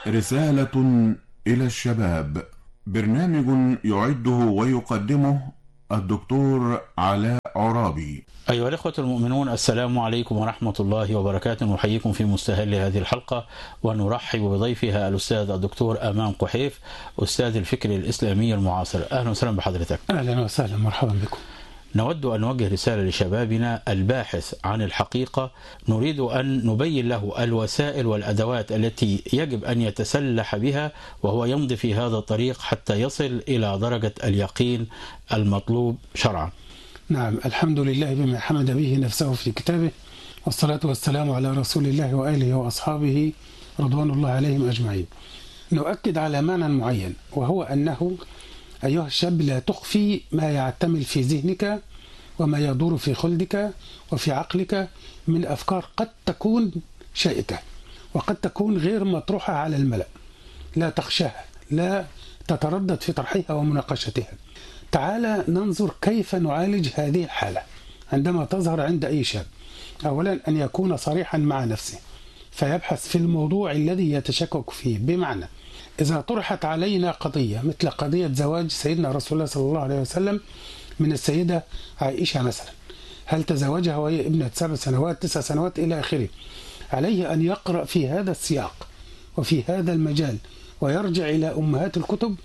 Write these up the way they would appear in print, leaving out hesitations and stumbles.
رسالة إلى الشباب، برنامج يعده ويقدمه الدكتور علاء عرابي. أيها الإخوة المؤمنون، السلام عليكم ورحمة الله وبركاته. نحييكم في مستهل هذه الحلقة ونرحب بضيفها الأستاذ الدكتور أمان قحيف، أستاذ الفكر الإسلامي المعاصر. أهلا وسهلا بحضرتك. أهلا وسهلا، مرحبا بكم. نود أن نوجه رسالة لشبابنا الباحث عن الحقيقة، نريد أن نبين له الوسائل والأدوات التي يجب أن يتسلح بها وهو يمضي في هذا الطريق حتى يصل إلى درجة اليقين المطلوب شرعا. نعم، الحمد لله بما حمد به نفسه في كتابه، والصلاة والسلام على رسول الله وآله وأصحابه رضوان الله عليهم أجمعين. نؤكد على معنى معين، وهو أنه أيها الشاب لا تخفي ما يعتمل في ذهنك وما يدور في خلدك وفي عقلك من أفكار قد تكون شائكة وقد تكون غير مطروحة على الملأ. لا تخشاها، لا تتردد في طرحها ومناقشتها. تعال ننظر كيف نعالج هذه الحالة عندما تظهر عند أي شاب. أولا، أن يكون صريحا مع نفسه فيبحث في الموضوع الذي يتشكك فيه. بمعنى، إذا طرحت علينا قضية مثل قضية زواج سيدنا رسول الله صلى الله عليه وسلم من السيدة عائشة مثلا، هل تزوجها وهي ابنة 7 سنوات 9 سنوات إلى آخره، عليه أن يقرأ في هذا السياق وفي هذا المجال ويرجع إلى أمهات الكتب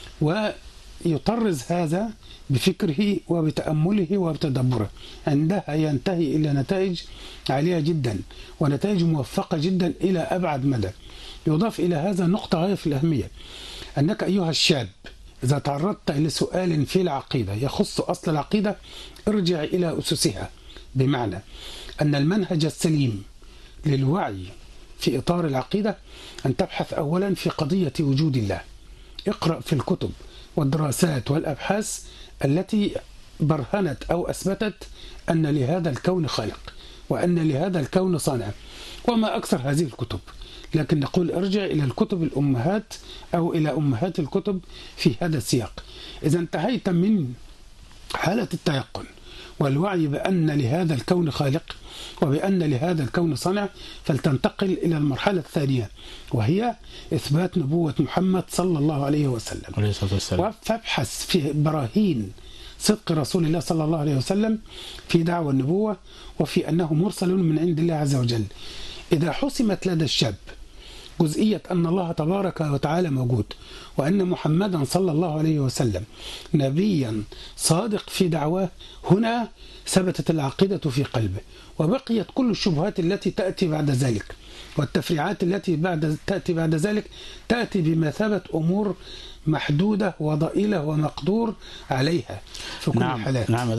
ويطرز هذا بفكره وبتأمله وبتدبره. عندها ينتهي إلى نتائج عالية جدا ونتائج موفقة جدا إلى أبعد مدى. يضاف إلى هذا نقطة غاية في الأهمية، أنك أيها الشاب إذا تعرضت لسؤال في العقيدة يخص أصل العقيدة، ارجع إلى أسسها. بمعنى أن المنهج السليم للوعي في إطار العقيدة أن تبحث أولا في قضية وجود الله. اقرأ في الكتب والدراسات والأبحاث التي برهنت أو أثبتت أن لهذا الكون خالق وأن لهذا الكون صانع، وما أكثر هذه الكتب. لكن نقول ارجع إلى الكتب الأمهات أو إلى أمهات الكتب في هذا السياق. إذا انتهيت من حالة التيقن والوعي بأن لهذا الكون خالق وبأن لهذا الكون صنع، فلتنتقل إلى المرحلة الثانية، وهي إثبات نبوة محمد صلى الله عليه وسلم. فابحث في براهين صدق رسول الله صلى الله عليه وسلم في دعوى النبوة وفي أنه مرسل من عند الله عز وجل. إذا حسمت لدى الشاب جزئية أن الله تبارك وتعالى موجود وأن محمدا صلى الله عليه وسلم نبيا صادق في دعواه، هنا ثبتت العقيدة في قلبه، وبقيت كل الشبهات التي تأتي بعد ذلك والتفريعات التي تأتي بعد ذلك تأتي بمثابة أمور محدودة وضئيلة ومقدور عليها في كل الحالات. نعم،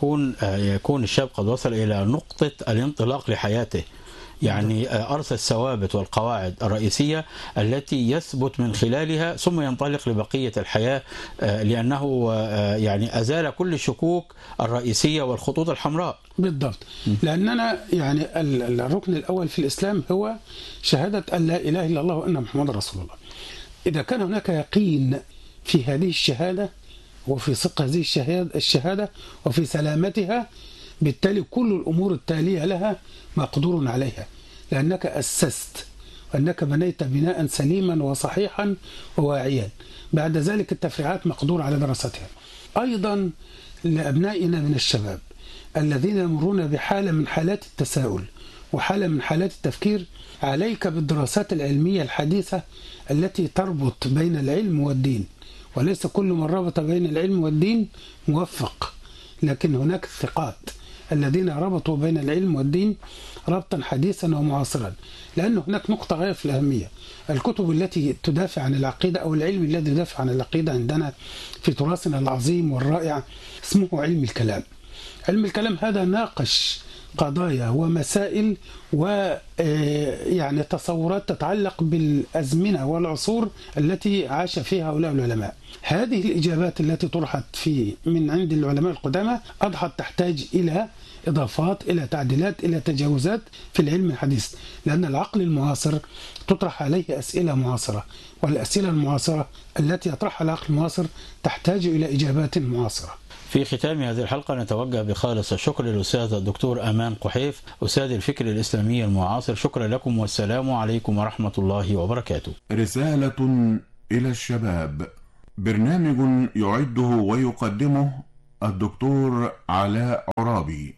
يكون الشاب قد وصل إلى نقطة الانطلاق لحياته، يعني أرسى الثوابت والقواعد الرئيسية التي يثبت من خلالها ثم ينطلق لبقية الحياة، لأنه يعني أزال كل الشكوك الرئيسية والخطوط الحمراء. بالضبط، لأننا يعني الركن الأول في الإسلام هو شهادة أن لا إله إلا الله وأن محمد رسول الله. إذا كان هناك يقين في هذه الشهادة وفي صدق هذه الشهادة وفي سلامتها، بالتالي كل الأمور التالية لها مقدور عليها، لأنك أسست وأنك بنيت بناء سليما وصحيحا وواعيا. بعد ذلك التفريعات مقدور على دراستها. أيضا لأبنائنا من الشباب الذين يمرون بحالة من حالات التساؤل وحالة من حالات التفكير، عليك بالدراسات العلمية الحديثة التي تربط بين العلم والدين. وليس كل من ربط بين العلم والدين موفق، لكن هناك الثقات الذين ربطوا بين العلم والدين ربطا حديثا ومعاصرا. لأن هناك نقطة غاية في الأهمية، الكتب التي تدافع عن العقيدة أو العلم الذي يدافع عن العقيدة عندنا في تراثنا العظيم والرائع اسمه علم الكلام. علم الكلام هذا ناقش قضايا ومسائل ويعني تصورات تتعلق بالأزمنة والعصور التي عاش فيها هؤلاء العلماء. هذه الإجابات التي طرحت من عند العلماء القدامى أضحت تحتاج إلى إضافات، إلى تعديلات، إلى تجاوزات في العلم الحديث، لأن العقل المعاصر تطرح عليه أسئلة معاصرة، والأسئلة المعاصرة التي يطرحها العقل المعاصر تحتاج إلى إجابات معاصرة. في ختام هذه الحلقة نتوجه بخالص الشكر للأستاذ الدكتور أمان قحيف أستاذ الفكر الإسلامي المعاصر. شكرا لكم والسلام عليكم ورحمة الله وبركاته. رسالة إلى الشباب، برنامج يعده ويقدمه الدكتور علاء عرابي.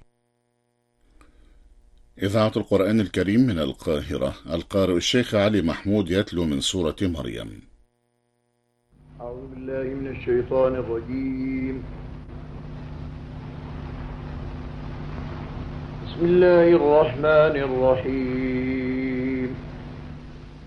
إذاعة القرآن الكريم من القاهرة، القارئ الشيخ علي محمود يتلو من سورة مريم. أعوذ بالله من الشيطان الرجيم. بسم الله الرحمن الرحيم.